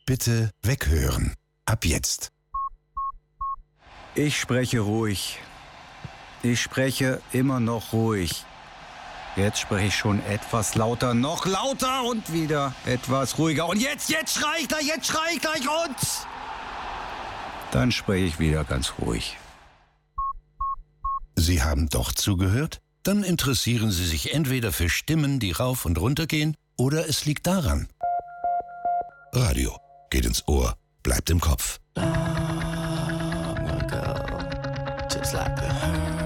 Bitte weghören. Ab jetzt. Ich spreche ruhig. Ich spreche immer noch ruhig. Jetzt spreche ich schon etwas lauter, noch lauter und wieder etwas ruhiger. Und jetzt schrei ich gleich und... Dann spreche ich wieder ganz ruhig. Sie haben doch zugehört? Dann interessieren Sie sich entweder für Stimmen, die rauf und runter gehen, oder es liegt daran. Radio geht ins Ohr, bleibt im Kopf.